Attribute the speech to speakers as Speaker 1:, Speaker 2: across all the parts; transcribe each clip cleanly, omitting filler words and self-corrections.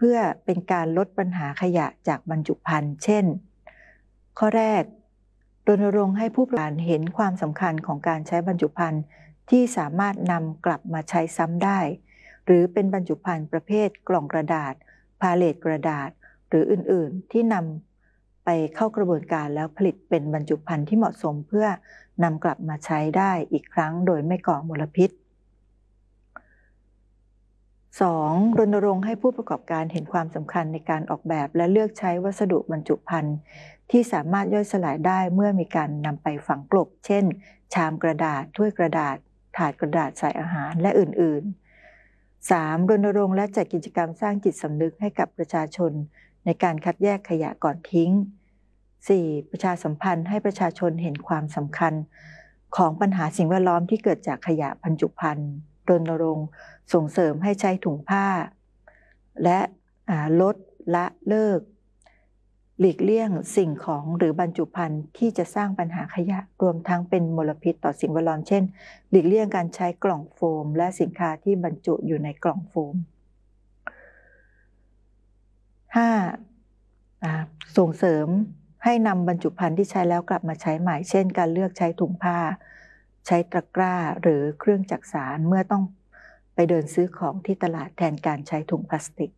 Speaker 1: พื่อเป็นการลดปัญหาขยะจากบรรจุภัณฑ์เช่นข้อแรกรณรงค์ให้ผู้ประกอบการเห็นความสำคัญของการใช้บรรจุภัณฑ์ที่สามารถนำกลับมาใช้ซ้ำได้หรือเป็นบรรจุภัณฑ์ประเภทกล่องกระดาษพาเลทกระดาษหรืออื่นๆที่นำไปเข้ากระบวนการแล้วผลิตเป็นบรรจุภัณฑ์ที่เหมาะสมเพื่อนำกลับมาใช้ได้อีกครั้งโดยไม่ก่อมลพิษ 2. รณรงค์ให้ผู้ประกอบการเห็นความสำคัญในการออกแบบและเลือกใช้วัสดุบรรจุภัณฑ์ที่สามารถย่อยสลายได้เมื่อมีการนำไปฝังกลบเช่นชามกระดาษถ้วยกระดาษถาดกระดาษใส่อาหารและอื่นๆ 3. รณรงค์และจัดกิจกรรมสร้างจิตสำนึกให้กับประชาชนในการคัดแยกขยะก่อนทิ้ง 4. ประชาสัมพันธ์ให้ประชาชนเห็นความสำคัญของปัญหาสิ่งแวดล้อมที่เกิดจากขยะบรรจุภัณฑ์รณรงค์ส่งเสริมให้ใช้ถุงผ้าและลดละเลิกหลีกเลี่ยงสิ่งของหรือบรรจุภัณฑ์ที่จะสร้างปัญหาขยะรวมทั้งเป็นมลพิษต่อสิ่งแวดล้อมเช่นหลีกเลี่ยงการใช้กล่องโฟมและสินค้าที่บรรจุอยู่ในกล่องโฟม 5. ส่งเสริมให้นำบรรจุภัณฑ์ที่ใช้แล้วกลับมาใช้ใหม่เช่นการเลือกใช้ถุงผ้าใช้ตะกร้าหรือเครื่องจักสานเมื่อต้องไปเดินซื้อของที่ตลาดแทนการใช้ถุงพลาสติก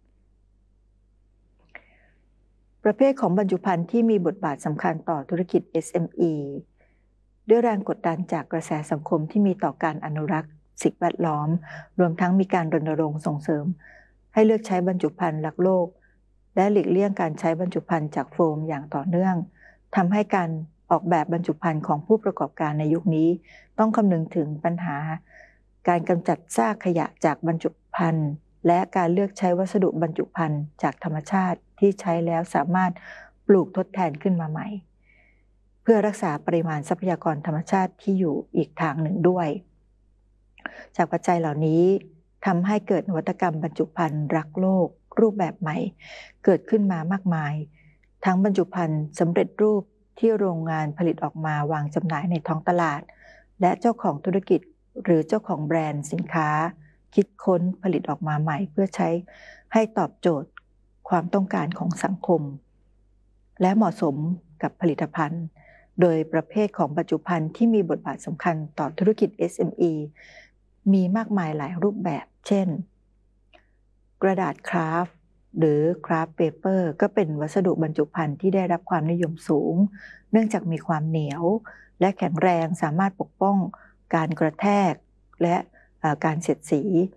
Speaker 1: ประเภทของบรรจุภัณฑ์ที่มีบทบาทสำคัญต่อธุรกิจ SME ด้วยแรงกดดันจากกระแสสังคมที่มีต่อการอนุรักษ์สิ่งแวดล้อมรวมทั้งมีการรณรงค์ส่งเสริมให้เลือกใช้บรรจุภัณฑ์รักโลกและหลีกเลี่ยงการใช้บรรจุภัณฑ์จากโฟมอย่างต่อเนื่องทำให้การออกแบบบรรจุภัณฑ์ของผู้ประกอบการในยุคนี้ต้องคำนึงถึงปัญหาการกำจัดซากขยะจากบรรจุภัณฑ์และการเลือกใช้วัสดุบรรจุภัณฑ์จากธรรมชาติที่ใช้แล้วสามารถปลูกทดแทนขึ้นมาใหม่เพื่อรักษาปริมาณทรัพยากรธรรมชาติที่อยู่อีกทางหนึ่งด้วยจากปัจจัยเหล่านี้ทำให้เกิดนวัตกรรมบรรจุภัณฑ์รักโลกรูปแบบใหม่เกิดขึ้นมามากมายทั้งบรรจุภัณฑ์สำเร็จรูปที่โรงงานผลิตออกมาวางจำหน่ายในท้องตลาดและเจ้าของธุรกิจหรือเจ้าของแบรนด์สินค้าคิดค้นผลิตออกมาใหม่เพื่อใช้ให้ตอบโจทย์ความต้องการของสังคมและเหมาะสมกับผลิตภัณฑ์โดยประเภทของบรรจุภัณฑ์ที่มีบทบาทสำคัญต่อธุรกิจ SME มีมากมายหลายรูปแบบเช่นกระดาษคราฟต์หรือคราฟต์เปเปอร์ก็เป็นวัสดุบรรจุภัณฑ์ที่ได้รับความนิยมสูงเนื่องจากมีความเหนียวและแข็งแรงสามารถปกป้องการกระแทกและการเสียดสี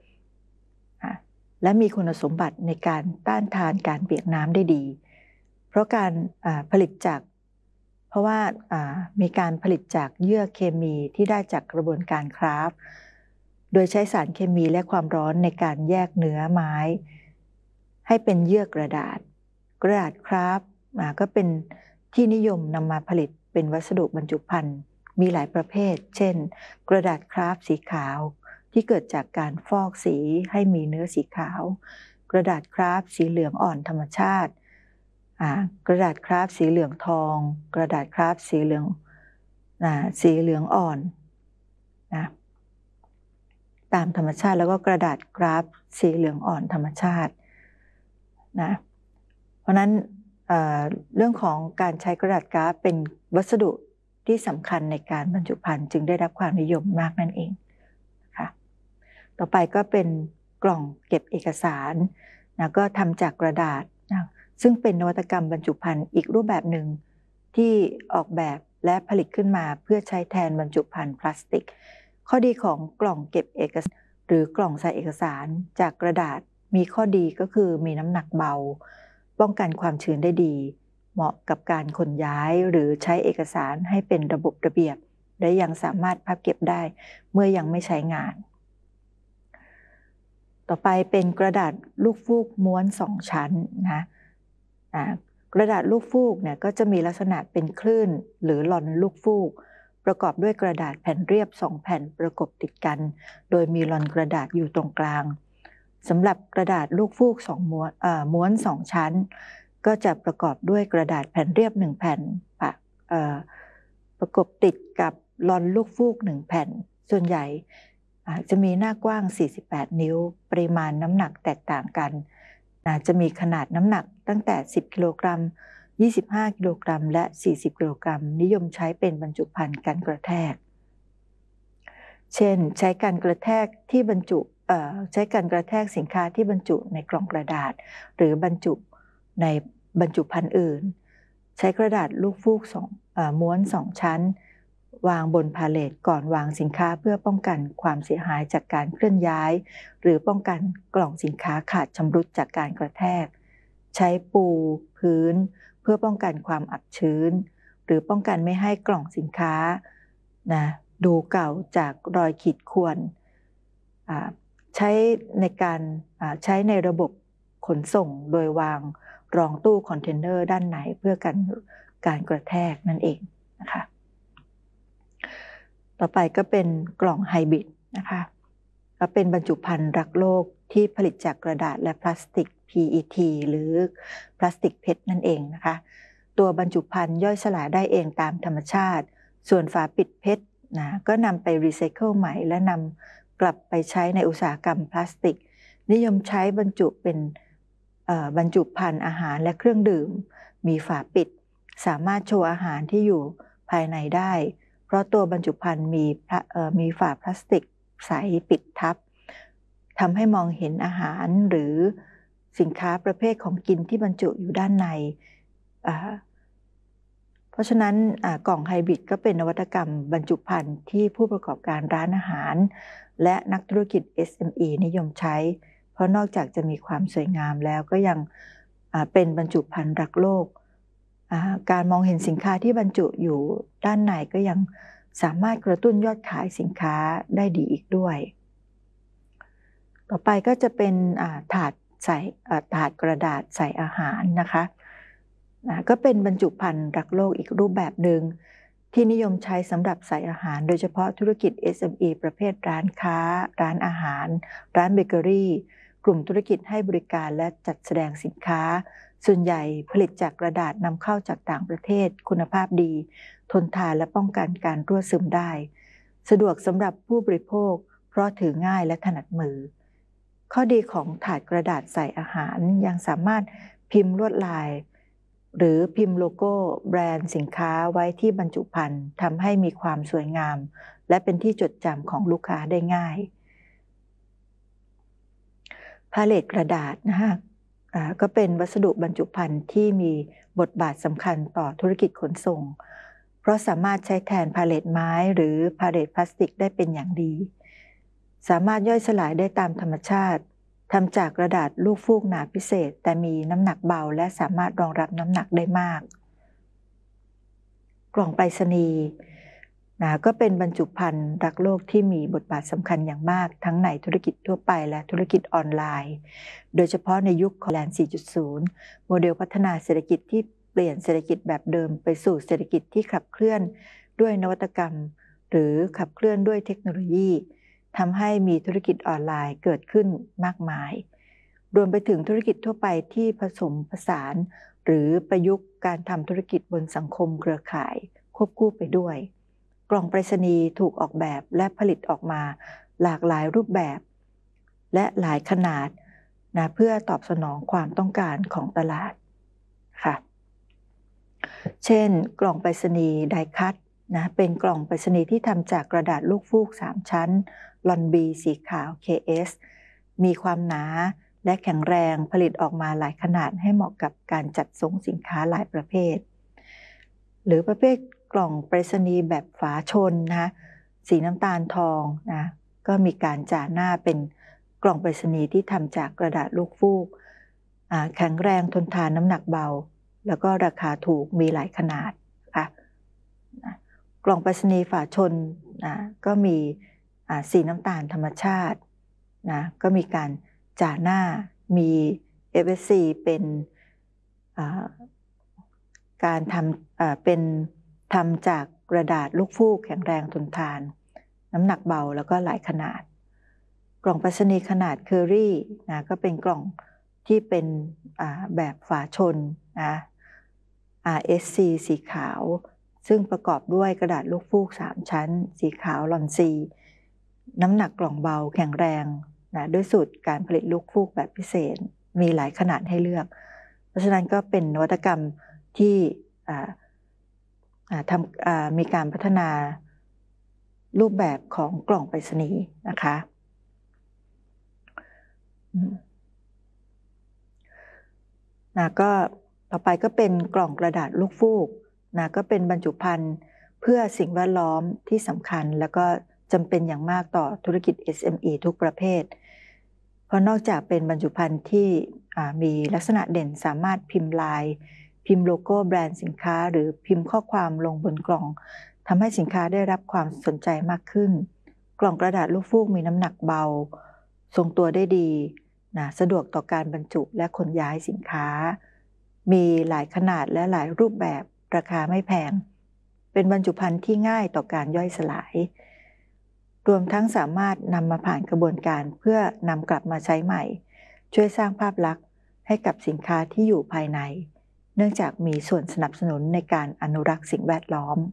Speaker 1: และมีคุณสมบัติในการต้านทานการเปียกน้ำได้ดีเพราะการผลิตจากมีการผลิตจากเยื่อเคมีที่ได้จากกระบวนการคราฟต์โดยใช้สารเคมีและความร้อนในการแยกเนื้อไม้ให้เป็นเยื่อกระดาษคราฟต์ก็เป็นที่นิยมนำมาผลิตเป็นวัสดุบรรจุภัณฑ์มีหลายประเภทเช่นกระดาษคราฟต์สีขาวที่เกิดจากการฟอกสีให้มีเนื้อสีขาวกระดาษคราฟต์สีเหลืองอ่อนธรรมชาติกระดาษคราฟต์สีเหลืองทองกระดาษคราฟต์สีเหลืองอ่อนตามธรรมชาติแล้วก็กระดาษคราฟต์สีเหลืองอ่อนธรรมชาติเพราะนั้นเรื่องของการใช้กระดาษคราฟต์เป็นวัสดุที่สำคัญในการบรรจุภัณฑ์จึงได้รับความนิยมมากนั่นเองนะคะต่อไปก็เป็นกล่องเก็บเอกสารก็ทำจากกระดาษซึ่งเป็นนวัตกรรมบรรจุภัณฑ์อีกรูปแบบหนึ่งที่ออกแบบและผลิตขึ้นมาเพื่อใช้แทนบรรจุภัณฑ์พลาสติกข้อดีของกล่องเก็บเอกสารหรือกล่องใส่เอกสารจากกระดาษมีข้อดีก็คือมีน้ำหนักเบาป้องกันความชื้นได้ดีเหมาะกับการขนย้ายหรือใช้เอกสารให้เป็นระบบระเบียบและยังสามารถพับเก็บได้เมื่อยังไม่ใช้งานต่อไปเป็นกระดาษลูกฟูกม้วน2ชั้นกระดาษลูกฟูกเนี่ยก็จะมีลักษณะเป็นคลื่นหรือลอนลูกฟูกประกอบด้วยกระดาษแผ่นเรียบ2แผ่นประกบติดกันโดยมีลอนกระดาษอยู่ตรงกลางสำหรับกระดาษลูกฟูกม้วน2ชั้นก็จะประกอบด้วยกระดาษแผ่นเรียบ1แผ่นประกบติดกับลอนลูกฟูก1แผ่นส่วนใหญ่จะมีหน้ากว้าง48นิ้วปริมาณน้ำหนักแตกต่างกันจะมีขนาดน้ำหนักตั้งแต่10กิโลกรัม25กิโลกรัมและ40กิโลกรัมนิยมใช้เป็นบรรจุภัณฑ์กันกระแทกเช่นใช้กันกระแทกที่บรรจุใช้กันกระแทกสินค้าที่บรรจุในกล่องกระดาษหรือบรรจุในบรรจุภัณฑ์อื่นใช้กระดาษลูกฟูกม้วน2ชั้นวางบนพาเลทก่อนวางสินค้าเพื่อป้องกันความเสียหายจากการเคลื่อนย้ายหรือป้องกันกล่องสินค้าขาดชำรุดจากการกระแทกใช้ปูพื้นเพื่อป้องกันความอับชื้นหรือป้องกันไม่ให้กล่องสินค้าดูเก่าจากรอยขีดข่วนใช้ในระบบขนส่งโดยวางรองตู้คอนเทนเนอร์ด้านในเพื่อกันการกระแทกนั่นเองนะคะต่อไปก็เป็นกล่องไฮบริดนะคะก็เป็นบรรจุภัณฑ์รักโลกที่ผลิตจากกระดาษและพลาสติก PET หรือพลาสติกเพชรนั่นเองนะคะตัวบรรจุภัณฑ์ย่อยสลายได้เองตามธรรมชาติส่วนฝาปิดเพชรก็นำไปรีไซเคิลใหม่และนำกลับไปใช้ในอุตสาหกรรมพลาสติกนิยมใช้บรรจุเป็นบรรจุภัณฑ์อาหารและเครื่องดื่มมีฝาปิดสามารถโชว์อาหารที่อยู่ภายในได้เพราะตัวบรรจุภัณฑ์มีฝาพลาสติกใสปิดทับทำให้มองเห็นอาหารหรือสินค้าประเภทของกินที่บรรจุอยู่ด้านในเพราะฉะนั้นกล่องไฮบริดก็เป็นนวัตกรรมบรรจุภัณฑ์ที่ผู้ประกอบการร้านอาหารและนักธุรกิจ SME นิยมใช้เพราะนอกจากจะมีความสวยงามแล้วก็ยังเป็นบรรจุภัณฑ์รักโลกการมองเห็นสินค้าที่บรรจุอยู่ด้านในก็ยังสามารถกระตุ้นยอดขายสินค้าได้ดีอีกด้วยต่อไปก็จะเป็นถาดกระดาษใส่อาหารนะคะก็เป็นบรรจุภัณฑ์รักโลกอีกรูปแบบหนึ่งที่นิยมใช้สำหรับใส่อาหารโดยเฉพาะธุรกิจ SME ประเภทร้านค้าร้านอาหารร้านเบเกอรี่กลุ่มธุรกิจให้บริการและจัดแสดงสินค้าส่วนใหญ่ผลิตจากกระดาษนำเข้าจากต่างประเทศคุณภาพดีทนทานและป้องกันการรั่วซึมได้สะดวกสำหรับผู้บริโภคเพราะถือง่ายและถนัดมือข้อดีของถาดกระดาษใส่อาหารยังสามารถพิมพ์ลวดลายหรือพิมพ์โลโก้แบรนด์สินค้าไว้ที่บรรจุภัณฑ์ทำให้มีความสวยงามและเป็นที่จดจำของลูกค้าได้ง่ายพาเลทกระดาษนะคะก็เป็นวัสดุบรรจุภัณฑ์ที่มีบทบาทสำคัญต่อธุรกิจขนส่งเพราะสามารถใช้แทนพาเลทไม้หรือพาเลทพลาสติกได้เป็นอย่างดีสามารถย่อยสลายได้ตามธรรมชาติทำจากกระดาษลูกฟูกหนาพิเศษแต่มีน้ำหนักเบาและสามารถรองรับน้ำหนักได้มากกล่องไปรษณีย์ก็เป็นบรรจุภัณฑ์รักโลกที่มีบทบาทสำคัญอย่างมากทั้งในธุรกิจทั่วไปและธุรกิจออนไลน์โดยเฉพาะในยุคของแลนด์ 4.0 โมเดลพัฒนาเศรษฐกิจที่เปลี่ยนเศรษฐกิจแบบเดิมไปสู่เศรษฐกิจที่ขับเคลื่อนด้วยนวัตกรรมหรือขับเคลื่อนด้วยเทคโนโลยีทำให้มีธุรกิจออนไลน์เกิดขึ้นมากมายรวมไปถึงธุรกิจทั่วไปที่ผสมผสานหรือประยุกต์การทำธุรกิจบนสังคมเครือข่ายควบคู่ไปด้วยกล่องไปรษณีย์ถูกออกแบบและผลิตออกมาหลากหลายรูปแบบและหลายขนาดเพื่อตอบสนองความต้องการของตลาดค่ะเช่นกล่องไปรษณีย์ไดคัตเป็นกล่องไปรษณีย์ที่ทำจากกระดาษลูกฟูก3ชั้นลอนบีสีขาว KS มีความหนาและแข็งแรงผลิตออกมาหลายขนาดให้เหมาะกับการจัดส่งสินค้าหลายประเภทหรือประเภทกล่องไปรษณีย์แบบฝาชนสีน้ำตาลทองก็มีการจ่าหน้าเป็นกล่องไปรษณีย์ที่ทำจากกระดาษลูกฟูกแข็งแรงทนทานน้ำหนักเบาแล้วก็ราคาถูกมีหลายขนาดกล่องไปรษณีย์ฝาชนก็มีสีน้ำตาลธรรมชาติก็มีการจ่าหน้ามี FSC เป็นการทำจากกระดาษลูกฟูกแข็งแรงทนทานน้ำหนักเบาแล้วก็หลายขนาดกล่องไปรษณีย์ขนาดเคอรี่ก็เป็นกล่องที่เป็นแบบฝาชนRSC สีขาวซึ่งประกอบด้วยกระดาษลูกฟูก3ชั้นสีขาวลอนซีน้ำหนักกล่องเบาแข็งแรงด้วยสูตรการผลิตลูกฟูกแบบพิเศษมีหลายขนาดให้เลือกเพราะฉะนั้นก็เป็นนวัตกรรมที่มีการพัฒนารูปแบบของกล่องไปรษณีย์นะคะก็ต่อไปก็เป็นกล่องกระดาษลูกฟูกก็เป็นบรรจุภัณฑ์เพื่อสิ่งแวดล้อมที่สำคัญแล้วก็จำเป็นอย่างมากต่อธุรกิจ SME ทุกประเภทเพราะนอกจากเป็นบรรจุภัณฑ์ที่มีลักษณะเด่นสามารถพิมพ์ลายพิมพ์โลโก้แบรนด์สินค้าหรือพิมพ์ข้อความลงบนกล่องทำให้สินค้าได้รับความสนใจมากขึ้นกล่องกระดาษลูกฟูกมีน้ำหนักเบาทรงตัวได้ดีสะดวกต่อการบรรจุและขนย้ายสินค้ามีหลายขนาดและหลายรูปแบบราคาไม่แพงเป็นบรรจุภัณฑ์ที่ง่ายต่อการย่อยสลายรวมทั้งสามารถนำมาผ่านกระบวนการเพื่อนำกลับมาใช้ใหม่ช่วยสร้างภาพลักษณ์ให้กับสินค้าที่อยู่ภายในเนื่องจากมีส่วนสนับสนุนในการอนุรักษ์สิ่งแวดล้อม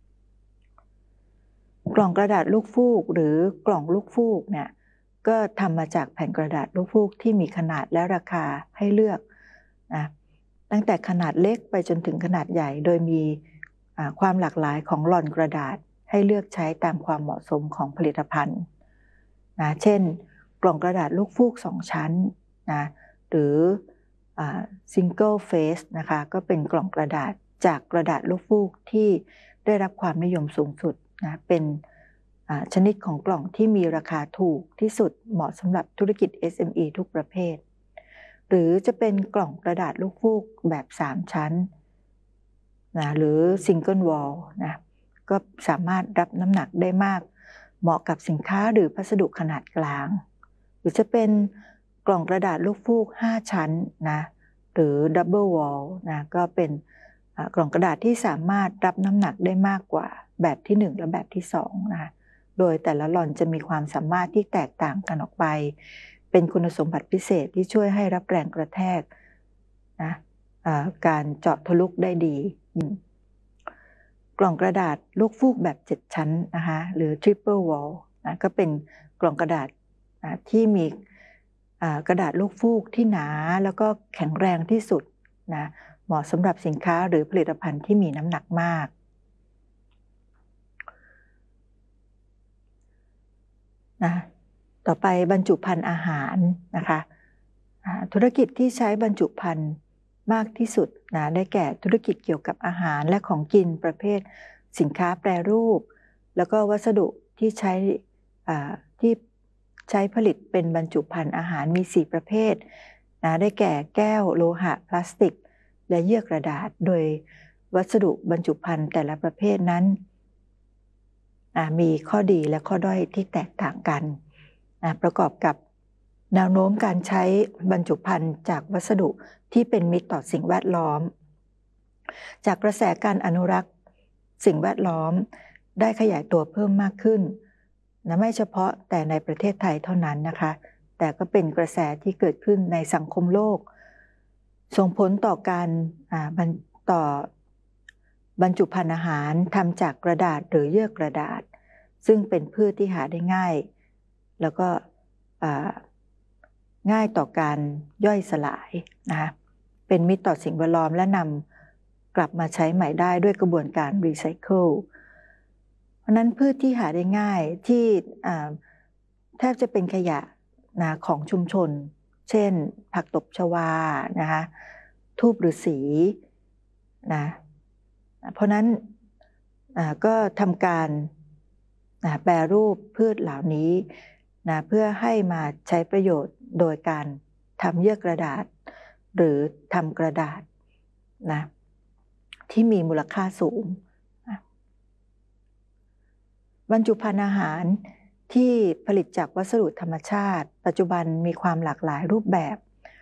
Speaker 1: กล่องกระดาษลูกฟูกหรือกล่องลูกฟูกเนี่ยก็ทำมาจากแผ่นกระดาษลูกฟูกที่มีขนาดและราคาให้เลือกตั้งแต่ขนาดเล็กไปจนถึงขนาดใหญ่โดยมีความหลากหลายของหลอนกระดาษให้เลือกใช้ตามความเหมาะสมของผลิตภัณฑ์เช่นกล่องกระดาษลูกฟูก2ชั้นหรือsingle face นะคะก็เป็นกล่องกระดาษจากกระดาษลูกฟูกที่ได้รับความนิยมสูงสุดเป็นชนิดของกล่องที่มีราคาถูกที่สุดเหมาะสำหรับธุรกิจ SME ทุกประเภทหรือจะเป็นกล่องกระดาษลูกฟูกแบบ3ชั้นหรือ single wall ก็สามารถรับน้ำหนักได้มากเหมาะกับสินค้าหรือพัสดุขนาดกลางหรือจะเป็นกล่องกระดาษลูกฟูก5ชั้นหรือ double wall ก็เป็นกล่องกระดาษที่สามารถรับน้ำหนักได้มากกว่าแบบที่1และแบบที่2โดยแต่ละหล่อนจะมีความสามารถที่แตกต่างกันออกไปเป็นคุณสมบัติพิเศษที่ช่วยให้รับแรงกระแทกการเจาะทะลุได้ดีกล่องกระดาษลูกฟูกแบบ7ชั้นหรือ triple wall ก็เป็นกล่องกระดาษที่มีกระดาษลูกฟูกที่หนาแล้วก็แข็งแรงที่สุดเหมาะสำหรับสินค้าหรือผลิตภัณฑ์ที่มีน้ำหนักมากต่อไปบรรจุภัณฑ์อาหารนะคะธุรกิจที่ใช้บรรจุภัณฑ์มากที่สุดได้แก่ธุรกิจเกี่ยวกับอาหารและของกินประเภทสินค้าแปรรูปแล้วก็วัสดุที่ใช้ผลิตเป็นบรรจุภัณฑ์อาหารมี4ประเภทได้แก่แก้วโลหะพลาสติกและเยื่อกระดาษโดยวัสดุบรรจุภัณฑ์แต่ละประเภทนั้นมีข้อดีและข้อด้อยที่แตกต่างกันประกอบกับแนวโน้มการใช้บรรจุภัณฑ์จากวัสดุที่เป็นมิตรต่อสิ่งแวดล้อมจากกระแสการอนุรักษ์สิ่งแวดล้อมได้ขยายตัวเพิ่มมากขึ้นไม่เฉพาะแต่ในประเทศไทยเท่านั้นนะคะแต่ก็เป็นกระแสที่เกิดขึ้นในสังคมโลกส่งผลต่อการบรรจุภัณฑ์อาหารทำจากกระดาษหรือเยื่อกระดาษซึ่งเป็นพืชที่หาได้ง่ายแล้วก็ง่ายต่อการย่อยสลายเป็นมิตรต่อสิ่งแวดล้อมและนำกลับมาใช้ใหม่ได้ด้วยกระบวนการรีไซเคิลเพราะนั้นพืชที่หาได้ง่ายที่แทบจะเป็นขยะของชุมชนเช่นผักตบชวาทูบฤาษีเพราะนั้นก็ทำการแปรรูปพืชเหล่านี้เพื่อให้มาใช้ประโยชน์โดยการทำเยื่อกระดาษหรือทำกระดาษที่มีมูลค่าสูงบรรจุภัณฑ์อาหารที่ผลิตจากวัสดุธรรมชาติปัจจุบันมีความหลากหลายรูปแบบ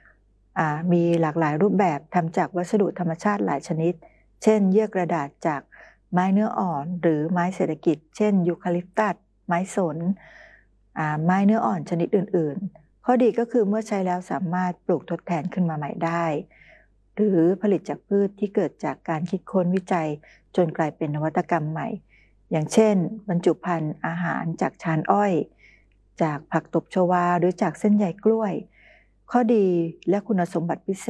Speaker 1: ทำจากวัสดุธรรมชาติหลายชนิดเช่นเยื่อกระดาษจากไม้เนื้ออ่อนหรือไม้เศรษฐกิจเช่นยูคาลิปตัสไม้สนไม้เนื้ออ่อนชนิดอื่นๆข้อดีก็คือเมื่อใช้แล้วสามารถปลูกทดแทนขึ้นมาใหม่ได้หรือผลิตจากพืชที่เกิดจากการคิดค้นวิจัยจนกลายเป็นนวัตกรรมใหม่อย่างเช่นบรรจุภัณฑ์อาหารจากชานอ้อยจากผักตบชวาหรือจากเส้นใยกล้วยข้อดีและคุณสมบัติพิเศ